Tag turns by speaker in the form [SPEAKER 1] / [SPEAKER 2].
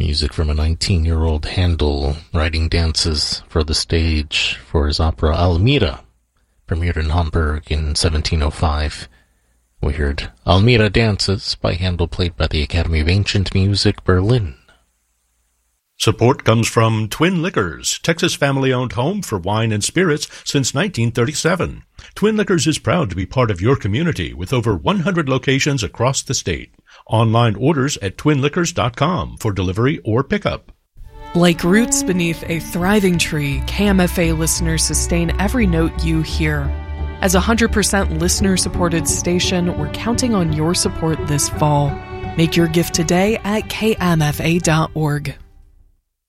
[SPEAKER 1] Music from a 19-year-old Handel writing dances for the stage for his opera Almira, premiered in Hamburg in 1705. We heard Almira Dances by Handel, played by the Academy of Ancient Music, Berlin.
[SPEAKER 2] Support comes from Twin Liquors, Texas family-owned home for wine and spirits since 1937. Twin Liquors is proud to be part of your community with over 100 locations across the state. Online orders at twinliquors.com for delivery or pickup.
[SPEAKER 3] Like roots beneath a thriving tree, KMFA listeners sustain every note you hear. As a 100% listener-supported station, we're counting on your support this fall. Make your gift today at kmfa.org.